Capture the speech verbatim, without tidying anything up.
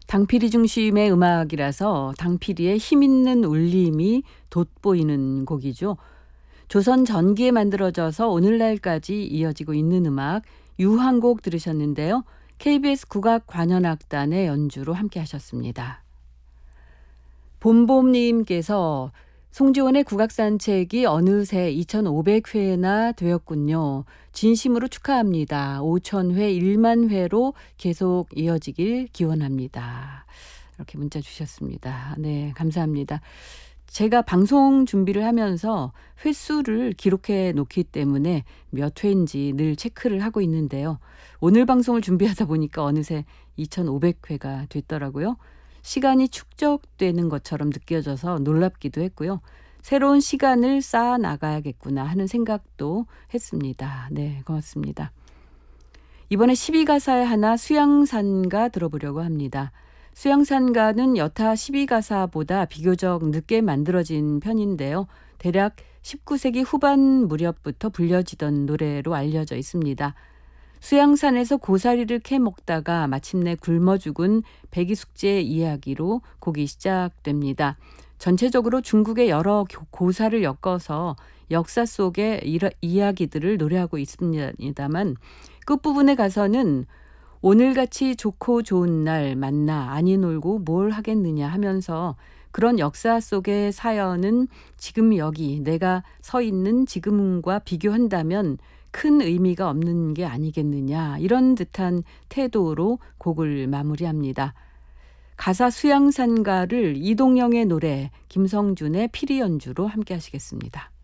당피리 중심의 음악이라서 당피리의 힘있는 울림이 돋보이는 곡이죠. 조선 전기에 만들어져서 오늘날까지 이어지고 있는 음악 유한곡 들으셨는데요. 케이비에스 국악관현악단의 연주로 함께 하셨습니다. 봄봄님께서 송지원의 국악산책이 어느새 이천오백 회나 되었군요. 진심으로 축하합니다. 오천 회, 일만 회로 계속 이어지길 기원합니다. 이렇게 문자 주셨습니다. 네, 감사합니다. 제가 방송 준비를 하면서 횟수를 기록해 놓기 때문에 몇 회인지 늘 체크를 하고 있는데요. 오늘 방송을 준비하다 보니까 어느새 이천오백 회가 됐더라고요. 시간이 축적되는 것처럼 느껴져서 놀랍기도 했고요. 새로운 시간을 쌓아 나가야겠구나 하는 생각도 했습니다. 네, 고맙습니다. 이번에 십이 가사의 하나 수양산가 들어보려고 합니다. 수양산가는 여타 십이 가사보다 비교적 늦게 만들어진 편인데요. 대략 십구 세기 후반 무렵부터 불려지던 노래로 알려져 있습니다. 수양산에서 고사리를 캐 먹다가 마침내 굶어 죽은 백이숙제 이야기로 곡이 시작됩니다. 전체적으로 중국의 여러 고사를 엮어서 역사 속의 이야기들을 노래하고 있습니다만 끝부분에 가서는 오늘같이 좋고 좋은 날 만나 아니 놀고 뭘 하겠느냐 하면서 그런 역사 속의 사연은 지금 여기 내가 서 있는 지금과 비교한다면 큰 의미가 없는 게 아니겠느냐 이런 듯한 태도로 곡을 마무리합니다. 가사 수양산가를 이동영의 노래 김성준의 피리 연주로 함께 하시겠습니다.